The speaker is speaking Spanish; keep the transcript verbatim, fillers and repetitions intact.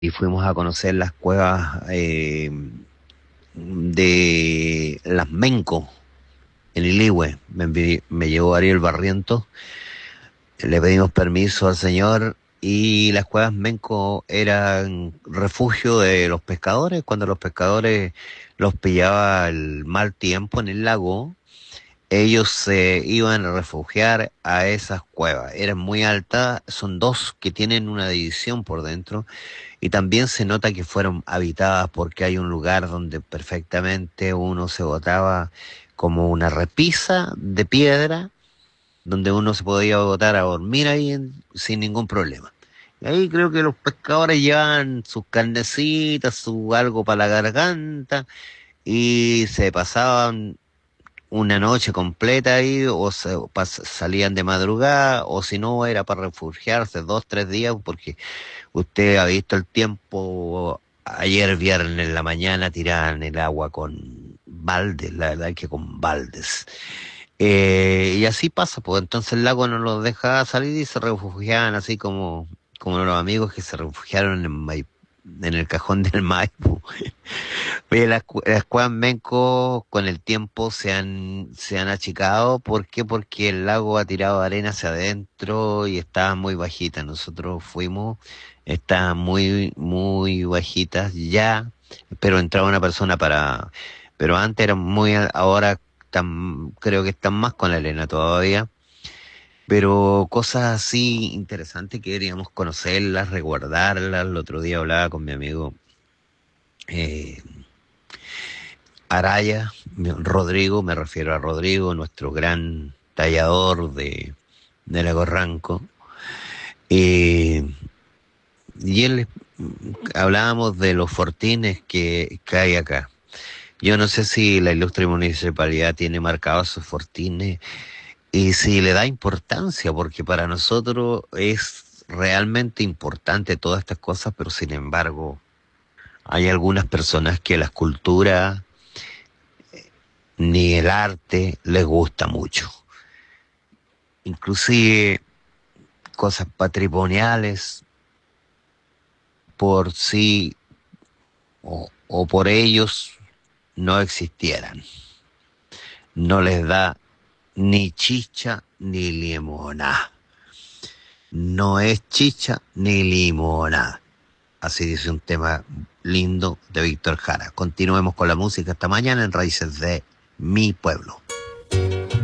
y fuimos a conocer las cuevas eh, de Las Menco, en Iligüe. Me, envi- me llevó Ariel Barrientos, le pedimos permiso al señor y las cuevas Menco eran refugio de los pescadores. Cuando los pescadores los pillaba el mal tiempo en el lago, ellos se iban a refugiar a esas cuevas. Eran muy altas, son dos que tienen una división por dentro y también se nota que fueron habitadas porque hay un lugar donde perfectamente uno se botaba como una repisa de piedra donde uno se podía botar a dormir ahí en- sin ningún problema. Y ahí creo que los pescadores llevaban sus carnecitas, su algo para la garganta y se pasaban una noche completa ahí, o se, pas- salían de madrugada, o si no, era para refugiarse dos, tres días, porque usted ha visto el tiempo, ayer viernes en la mañana tiraban el agua con baldes, la verdad que con baldes. Eh, y así pasa, pues entonces el lago no los deja salir y se refugiaban así como, como los amigos que se refugiaron en Mai- en el cajón del Maipo. Oye, las, cu- las cuevas Menco con el tiempo se han, se han achicado. ¿Por qué? Porque el lago ha tirado arena hacia adentro y estaba muy bajita. Nosotros fuimos, estaban muy, muy bajitas ya, pero entraba una persona para... Pero antes eran muy, al- ahora están, creo que están más con la arena todavía. Pero cosas así interesantes que queríamos conocerlas, resguardarlas. El otro día hablaba con mi amigo. eh, Araya, Rodrigo, me refiero a Rodrigo, nuestro gran tallador de, de Lago Ranco. Eh, y él, hablábamos de los fortines que, que hay acá. Yo no sé si la ilustre municipalidad tiene marcados esos fortines y si le da importancia, porque para nosotros es realmente importante todas estas cosas, pero sin embargo hay algunas personas que la escultura ni el arte les gusta mucho. Inclusive cosas patrimoniales por sí o, o por ellos no existieran. No les da ni chicha ni limonada. No es chicha ni limonada. Así dice un tema lindo de Víctor Jara. Continuemos con la música esta mañana en Raíces de Mi Pueblo.